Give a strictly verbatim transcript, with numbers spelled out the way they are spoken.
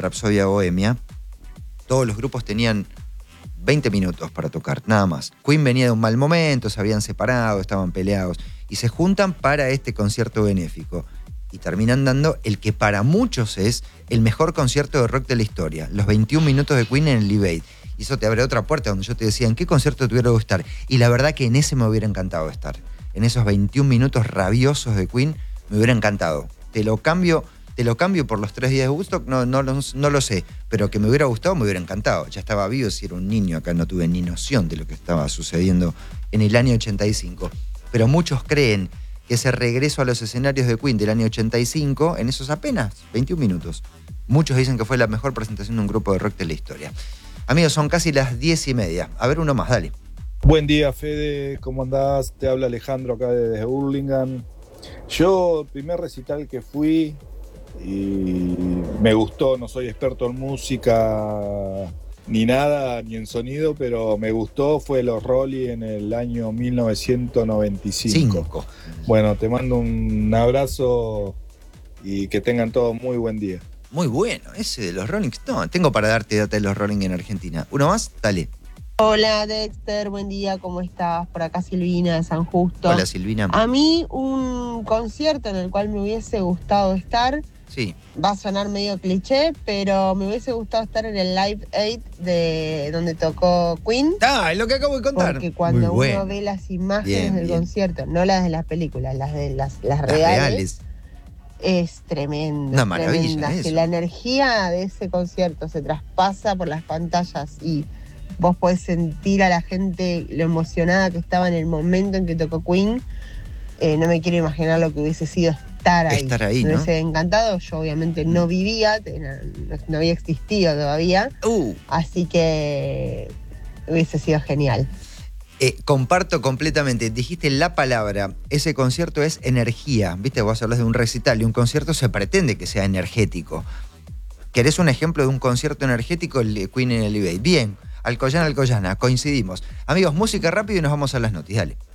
Rapsodia Bohemia, todos los grupos tenían veinte minutos para tocar, nada más. Queen venía de un mal momento, se habían separado, estaban peleados, y se juntan para este concierto benéfico. Y terminan dando el que para muchos es el mejor concierto de rock de la historia, los veintiún minutos de Queen en el Live Aid. Y eso te abre otra puerta donde yo te decía, ¿en qué concierto te hubiera gustado estar? Y la verdad que en ese me hubiera encantado estar. En esos veintiún minutos rabiosos de Queen me hubiera encantado. Te lo cambio, te lo cambio por los tres días de Woodstock, no, no, no, no lo sé, pero que me hubiera gustado, me hubiera encantado. Ya estaba vivo, si era un niño, acá no tuve ni noción de lo que estaba sucediendo en el año ochenta y cinco. Pero muchos creen que ese regreso a los escenarios de Queen del año ochenta y cinco, en esos apenas veintiún minutos, muchos dicen que fue la mejor presentación de un grupo de rock de la historia. Amigos, son casi las diez y media. A ver, uno más, dale. Buen día, Fede, ¿cómo andás? Te habla Alejandro acá desde Hurlingham. Yo, el primer recital que fui y me gustó, no soy experto en música ni nada, ni en sonido, pero me gustó, fue los Rolling en el año mil novecientos noventa y cinco. Cinco. Bueno, te mando un abrazo y que tengan todos muy buen día. Muy bueno, ese de los Rolling Stones. Tengo para darte data de los Rolling en Argentina. ¿Uno más? Dale. Hola Dexter, buen día, ¿cómo estás? Por acá Silvina de San Justo. Hola Silvina. A mí un concierto en el cual me hubiese gustado estar, sí. Va a sonar medio cliché, pero me hubiese gustado estar en el Live Aid de donde tocó Queen. Ah, es lo que acabo de contar. Porque cuando Muy bueno. uno ve las imágenes bien, del bien. concierto, no las de las películas, las de las, las, las reales, reales, es tremendo. Una maravilla tremenda. eso. Que la energía de ese concierto se traspasa por las pantallas y vos podés sentir a la gente lo emocionada que estaba en el momento en que tocó Queen. Eh, no me quiero imaginar lo que hubiese sido estar ahí. Estar ahí, me ¿no? hubiese encantado. Yo obviamente no vivía, no, no había existido todavía. Uh. Así que hubiese sido genial. Eh, comparto completamente. Dijiste la palabra. Ese concierto es energía. Viste, vos hablas de un recital y un concierto se pretende que sea energético. ¿Querés un ejemplo de un concierto energético? El de Queen en el Live Aid. Bien. Alcoyana, Alcoyana, coincidimos. Amigos, música rápido y nos vamos a las noticias. Dale.